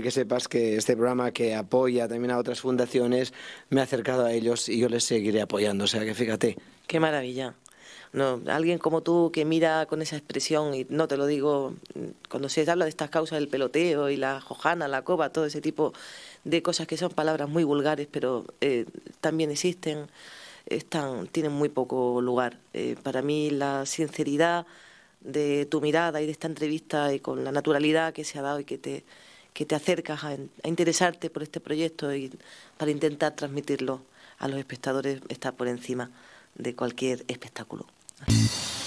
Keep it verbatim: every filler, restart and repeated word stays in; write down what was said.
que sepas que este programa, que apoya también a otras fundaciones, me ha acercado a ellos y yo les seguiré apoyando. O sea que fíjate. Qué maravilla. No, alguien como tú que mira con esa expresión, y no te lo digo, cuando se habla de estas causas del peloteo y la jojana, la coba, todo ese tipo de cosas que son palabras muy vulgares, pero eh, también existen, están, tienen muy poco lugar. Eh, para mí la sinceridad de tu mirada y de esta entrevista y con la naturalidad que se ha dado y que te, que te acercas a, a interesarte por este proyecto y para intentar transmitirlo a los espectadores está por encima de cualquier espectáculo.